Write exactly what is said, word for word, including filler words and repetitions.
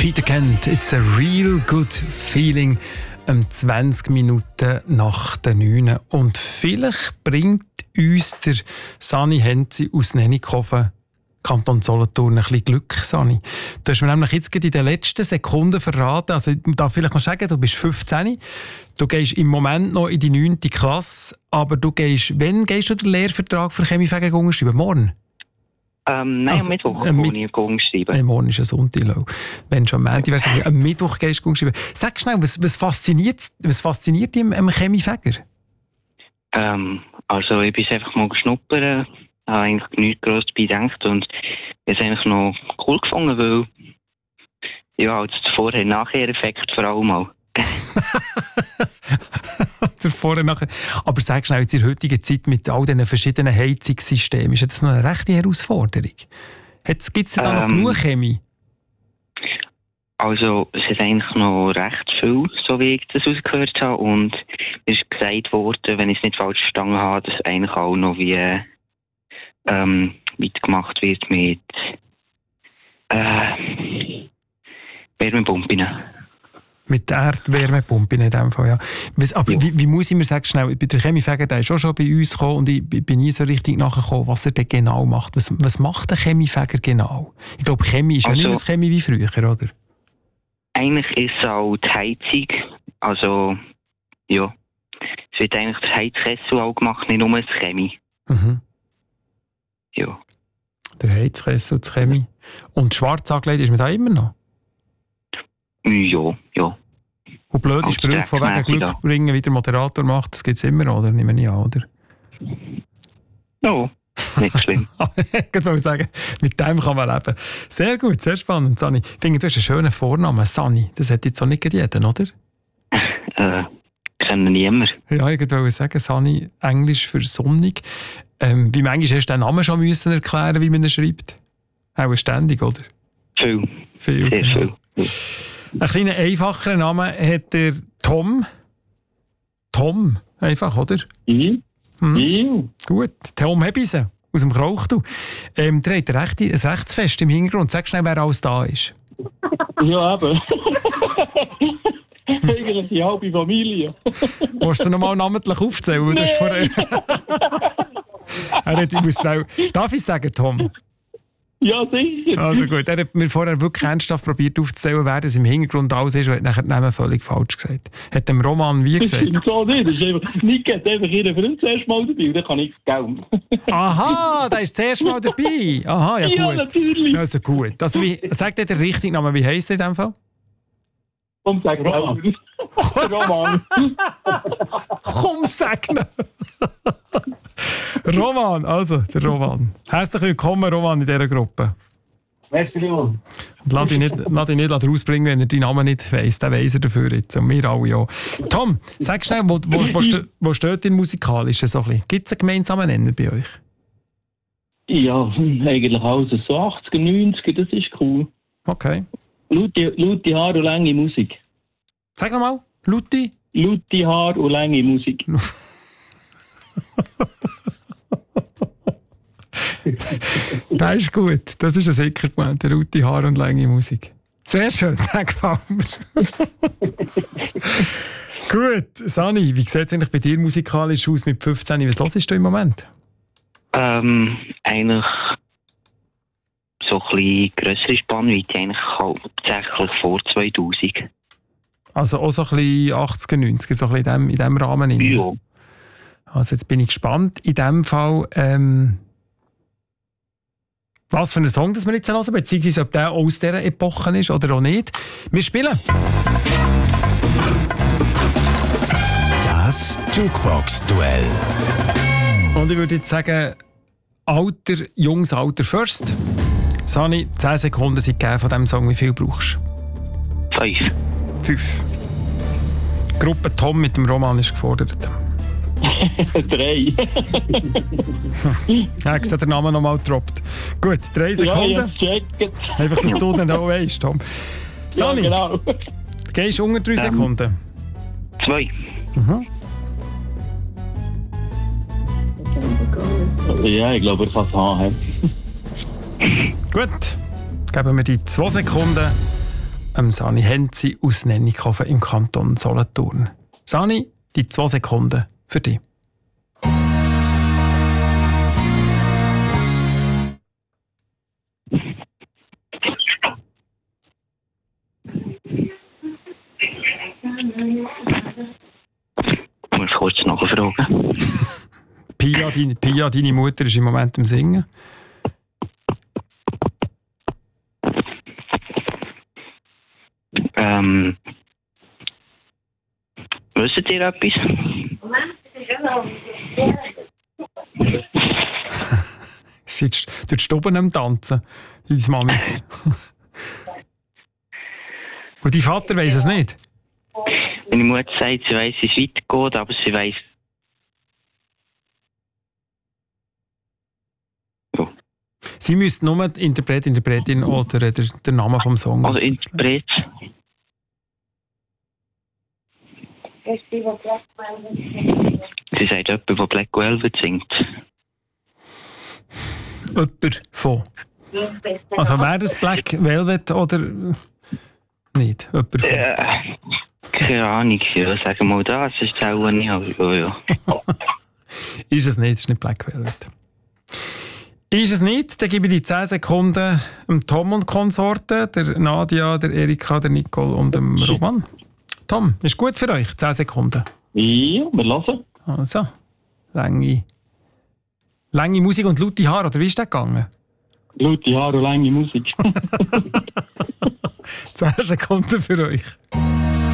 Peter Kent, it's a real good feeling. Um zwanzig Minuten nach der neun. Und vielleicht bringt uns der Sani Henzi aus Nennikofen, Kanton Solothurn, ein bisschen Glück, Sani. Du hast mir nämlich jetzt gerade in den letzten Sekunden verraten, also ich darf vielleicht noch sagen, du bist fünfzehn, du gehst im Moment noch in die neunte Klasse, aber du gehst, wann gehst du den Lehrvertrag für Chemiefäger schreiben? Morgen? Ähm, nein, also, am Mittwoch äh, gehe ich schreiben. Nein, morgen ist ein Sonntag. Wenn schon am Montag wärst, also am Mittwoch gehst du schreiben. Sag schnell, was, was fasziniert, was fasziniert dich am, am Chemiefäger? Ähm, also ich bin einfach mal geschnuppert, habe eigentlich nichts gross dabei gedacht und ich habe es eigentlich noch cool gefunden, weil ja, als der Vorher-Nachher-Effekt vor allem auch. der Vorher-Nachher. Aber sag schnell, jetzt in der heutigen Zeit mit all diesen verschiedenen Heizungssystemen, ist das noch eine rechte Herausforderung? Gibt es da ähm, noch genug Chemie? Also es ist eigentlich noch recht viel, so wie ich das rausgehört habe. Und mir ist gesagt worden, wenn ich es nicht falsch verstanden habe, dass eigentlich auch noch wie ähm, weitergemacht wird mit äh, Wärmepumpen. Mit der Erdwärmepumpe in dem Fall, ja. Aber ja. Wie, wie muss ich mir sagen, schnell, der Chemiefäger, der ist auch schon bei uns gekommen und ich bin nie so richtig nachgekommen, was er denn genau macht. Was, was macht der Chemiefäger genau? Ich glaube, Chemie ist also, ja nicht mehr Chemie wie früher, oder? Eigentlich ist es auch die Heizung. Also, ja. Es wird eigentlich der Heizkessel auch gemacht, nicht nur das Chemie. Mhm. Ja. Der Heizkessel, das Chemie. Und schwarz angelegt ist man da immer noch? Ja, ja. Und blöde Sprüche von wegen Glück bringen, wie der Moderator macht, das gibt es immer, oder? Nehme ich an, oder? Ja, nicht schlimm. Ich wollte sagen, mit dem kann man leben. Sehr gut, sehr spannend, Sani. Ich finde, du hast einen schönen Vornamen, Sani. Das hat jetzt auch nicht jeder, oder? Äh, kennen niemand. Ja, ich wollte sagen, Sani, Englisch für sonnig. Ähm, wie manchmal hast du den Namen schon müssen erklären, wie man ihn schreibt? Auch ständig, oder? Viel. Viel. Sehr viel. Ja. Ein kleiner einfacher Name hat der Tom. Tom, einfach, oder? Mhm. Mhm. Mhm. Gut, Tom Hebisen aus dem Krauchtu. Ähm, der hat ein, Recht, ein Rechtsfest im Hintergrund. Sag schnell, wer alles da ist. Ja, eben. Eigentlich die halbe Familie. Musst du nochmal namentlich aufzählen? Nee. Vorher... er hat, ich muss schnell... Darf ich sagen, Tom? Ja, sicher. Also gut, er hat mir vorher wirklich ernsthaft probiert aufzuzählen, wer das im Hintergrund alles ist und hat nachher den Namen völlig falsch gesagt. Hat dem Roman wie gesagt? Das ist so nicht. Das ist einfach, Nick hat einfach ihren Freund zuerst mal dabei und dann kann ich es gelten. Aha, der ist zuerst mal dabei. Aha, ja gut. Ja, natürlich. Also gut. Also wie, sagt er den richtigen Namen? Wie heisst er in dem Fall? Komm, sag Roman. Roman. Komm, sag ihn. Roman, also der Roman. Herzlich willkommen, Roman, in dieser Gruppe. Merci, Roman. Und lass dich nicht, lass dich nicht rausbringen, wenn er deinen Namen nicht weiss. Dann weiss er dafür jetzt. Und wir alle ja. Tom, sag schnell, wo, wo, wo, ste- wo steht ihr musikalisch so ein bisschen? Gibt es einen gemeinsamen Nenner bei euch? Ja, eigentlich alles. So achtziger, neunziger, das ist cool. Okay. Laute, laute Haare und lange Musik. Sag nochmal, Luti? Laute Haare und lange Musik. Das ist gut. Das ist ein sicherer Moment. Der laute Haare und lange Musik. Sehr schön, das gefällt mir. Gut, Sani, wie sieht es eigentlich bei dir musikalisch aus mit fünfzehn? Was hörst du im Moment? Ähm, eigentlich so ein bisschen grössere Spannweite, eigentlich hauptsächlich vor zweitausend. Also auch so ein bisschen achtziger, neunziger, so ein bisschen in diesem Rahmen. Ja. Also jetzt bin ich gespannt. In diesem Fall, ähm, was für einen Song das wir jetzt hören, beziehungsweise ob der aus dieser Epoche ist oder auch nicht. Wir spielen. Das Jukebox-Duell. Und ich würde jetzt sagen, Alter, Jungs, Alter first. Sani, zehn Sekunden sind gegeben von diesem Song. Wie viel brauchst du? Fünf. Fünf. Die Gruppe Tom mit dem Roman ist gefordert. Drei. Ja, ich habe den Namen nochmal gedroppt. Gut, drei Sekunden. Ja, einfach, dass du dann auch weißt, Tom. Sani, ja, genau. Gehst du unter drei ähm, Sekunden? Zwei. Mhm. Ja, ich glaube, er kann es haben. Gut, geben wir die zwei Sekunden ähm, Sani Henzi aus Nennikofen im Kanton Solothurn. Sani, die zwei Sekunden für dich. Ich muss kurz nachfragen. Pia, deine, Pia, deine Mutter ist im Moment am Singen. Ähm, wisst ihr etwas? Sie ist durch die Stube am Tanzen, deine Mami. Und dein Vater weiss es nicht? Meine Mutter sagt, sie weiss, wie es weitergeht, aber sie weiss. Ja. Sie müsste nur die Interpret, Interpretin oder der, der Name vom Song. Oder Interpret. Sie sagt jemand, der Black Velvet singt. Jemand von. Also wäre das Black Velvet oder nicht? Jemand von. Ja, keine Ahnung, ja, sagen wir mal das, ist auch nicht, aber ja. Ist es nicht, ist nicht Black Velvet. Ist es nicht, dann gebe ich die zehn Sekunden dem Tom und Konsorten, der Nadia, der Erika, der Nicole und dem Roman. Tom, ist gut für euch, zehn Sekunden. Ja, wir hören. Also, lange, lange Musik und laute Haare, oder wie ist das gegangen? Laute Haare und lange Musik. zehn Sekunden für euch.